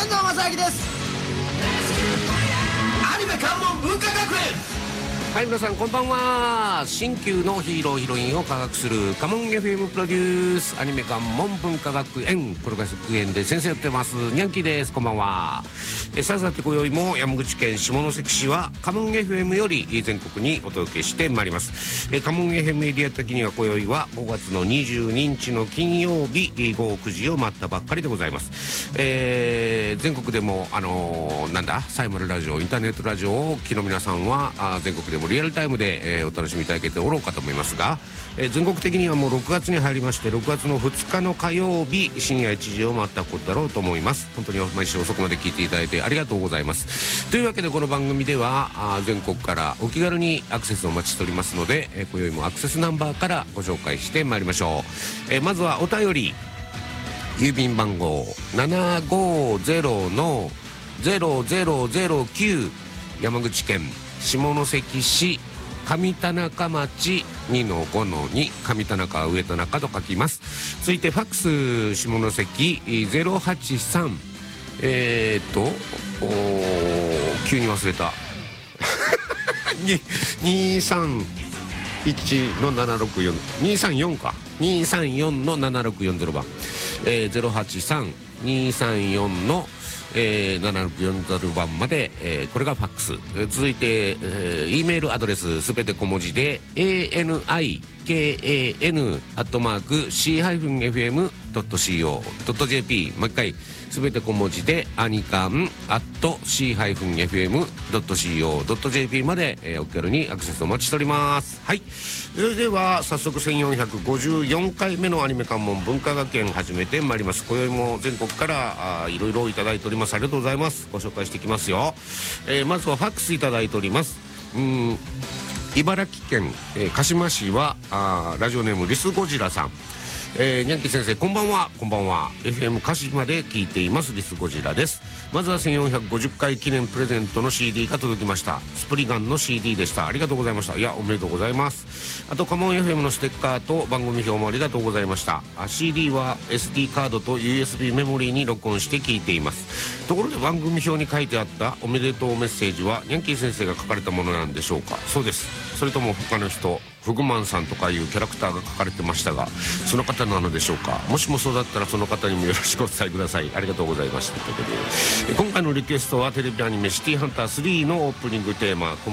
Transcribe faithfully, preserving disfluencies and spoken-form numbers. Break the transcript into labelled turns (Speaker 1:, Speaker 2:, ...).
Speaker 1: 遠藤正明です。アニメ関門文化学園。
Speaker 2: はい、皆さんこんばんは。新旧のヒーローヒロインを科学するカモン エフエム プロデュースアニメ関門文化学園、これが学園で先生やってますニャンキーです。こんばんは。えさあさて今宵も山口県下関市はカモン エフエム より全国にお届けしてまいります。えカモン エフエム エリア的には今宵はごがつのにじゅうににちの金曜日ごごくじを待ったばっかりでございます。えー、全国でもあのー、なんだサイマルラジオインターネットラジオをお聞きの皆さんはあ全国でもリアルタイムで、えー、お楽しみいただけておろうかと思いますが、えー、全国的にはもうろくがつに入りまして、ろくがつのふつかの火曜日深夜いちじを待ったことだろうと思います。本当に毎週遅くまで聞いていただいてありがとうございます。というわけでこの番組ではあ全国からお気軽にアクセスをお待ちしておりますので、えー、今宵もアクセスナンバーからご紹介してまいりましょう。えー、まずはお便り、郵便番号 ななごゼロのゼロゼロゼロきゅう 山口県下関市上田中町 にのごのに 上田中は上田中と書きます。続いてファックス下関ゼロはちさんえー、っと急に忘れたにさんいちのななろくよん にさんよんかにさんよんのななろくよんゼロ番、えー、ゼロはちさんにさんよんのえー、ななろくよんゼロ番まで、えー、これがファックス、えー、続いて、えー、E メールアドレスすべて小文字で エーエヌアイケーエーエヌ アットマーク シーエフエムドットシーオードットジェーピー もう一回すべて小文字でアニカンアット シーエフエムドットシーオードットジェーピー まで、えー、お気軽にアクセスお待ちしております。はい、それでは早速せんよんひゃくごじゅうよんかいめのアニメ関門文化学園始めてまいります。今宵も全国からあいろいろいただいております。ありがとうございます。ご紹介していきますよ。えー、まずはファックスいただいております。うーん茨城県、えー、鹿島市はあラジオネームリスゴジラさん、えー、ニャンキー先生こんばんは。こんばんは。 エフエム 鹿島で聞いていますリスゴジラです。まずはせんよんひゃくごじゅっかい記念プレゼントの シーディー が届きました。スプリガンの シーディー でした。ありがとうございました。いやおめでとうございます。あとカモン エフエム のステッカーと番組表もありがとうございました。あ シーディー は エスディー カードと ユーエスビー メモリーに録音して聞いています。ところで番組表に書いてあったおめでとうメッセージはニャンキー先生が書かれたものなんでしょうか。そうです。それとも他の人、フグマンさんとかいうキャラクターが書かれてましたが、その方なのでしょうか。もしもそうだったらその方にもよろしくお伝えください。ありがとうございました。ということで今回のリクエストはテレビアニメシティハンタースリーのオープニングテーマ